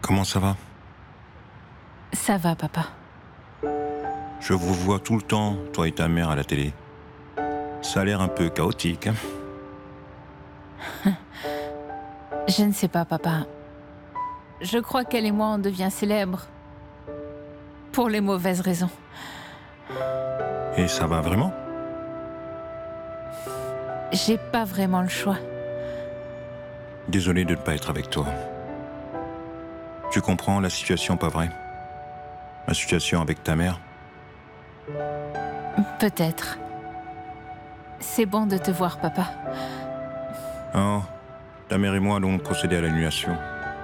Comment ça va? Ça va, papa. Je vous vois tout le temps, toi et ta mère, à la télé. Ça a l'air un peu chaotique, hein? Je ne sais pas, papa. Je crois qu'elle et moi, on devient célèbres. Pour les mauvaises raisons. Et ça va vraiment? J'ai pas vraiment le choix. Désolé de ne pas être avec toi. Tu comprends la situation, pas vrai? La situation avec ta mère? Peut-être. C'est bon de te voir, papa. Oh, ta mère et moi allons procéder à l'annulation.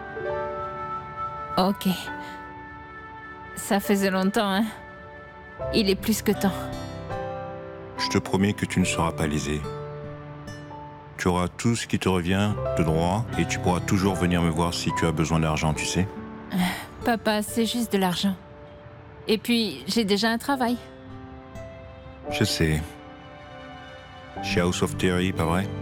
Ok. Ça faisait longtemps, hein? Il est plus que temps. Je te promets que tu ne seras pas lésé. Tu auras tout ce qui te revient de droit et tu pourras toujours venir me voir si tu as besoin d'argent, tu sais. Papa, c'est juste de l'argent. Et puis, j'ai déjà un travail. Je sais. Chez House of Theory, pas vrai?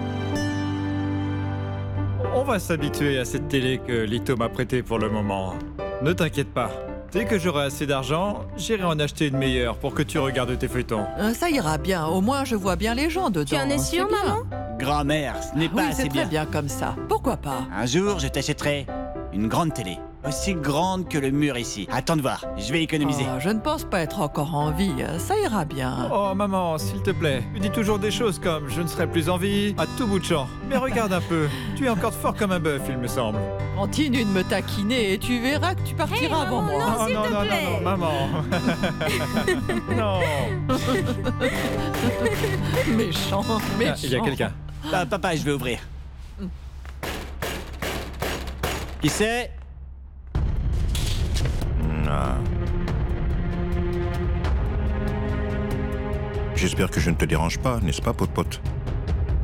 On va s'habituer à cette télé que Lito m'a prêtée pour le moment. Ne t'inquiète pas. Dès que j'aurai assez d'argent, j'irai en acheter une meilleure pour que tu regardes tes feuilletons. Ça ira bien, au moins je vois bien les gens dedans. Tu en es sûre, c'est bien. maman? Grand-mère, ce n'est pas Oui, assez c'est très bien. bien comme ça. Pourquoi pas? Un jour, je t'achèterai une grande télé. Aussi grande que le mur ici. Attends de voir, je vais économiser. Oh, je ne pense pas être encore en vie, ça ira bien. Oh maman, s'il te plaît, tu dis toujours des choses comme « je ne serai plus en vie » à tout bout de champ. Mais regarde un peu, tu es encore fort comme un bœuf, il me semble. Continue de me taquiner et tu verras que tu partiras avant moi. non, s'il te non, plaît. non, maman. Non. Méchant, méchant. Ah, il y a quelqu'un. Papa, je vais ouvrir. Qui c'est? Ah. J'espère que je ne te dérange pas, n'est-ce pas, pote-pote?